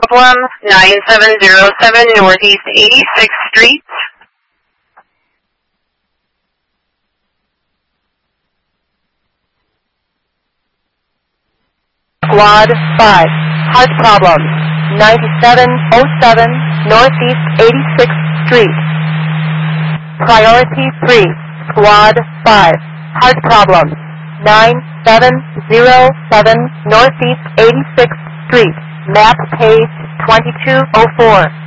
problem, 9707 Northeast 86th Street. Squad 5, heart problem, 9707 Northeast 86th Street. Priority 3, Squad 5, heart problem, 9707 Northeast 86th Street. Map page 2204.